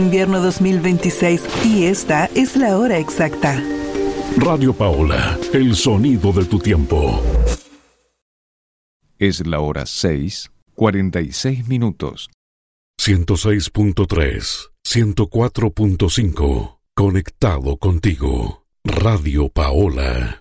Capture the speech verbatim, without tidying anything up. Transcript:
Invierno dos mil veintiséis y esta es la hora exacta. Radio Paola, el sonido de tu tiempo. Es la hora seis, cuarenta y seis minutos. ciento seis punto tres, ciento cuatro punto cinco. Conectado contigo. Radio Paola.